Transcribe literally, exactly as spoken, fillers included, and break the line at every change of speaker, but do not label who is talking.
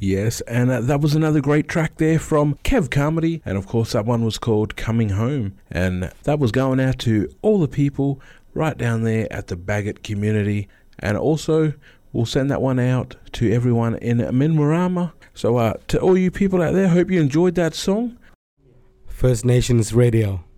Yes, and uh, that was another great track there from Kev Carmody, and of course that one was called Coming Home, and that was going out to all the people right down there at the Bagot community, and also we'll send that one out to everyone in Minwarama. So uh, to all you people out there, hope you enjoyed that song.
First Nations Radio.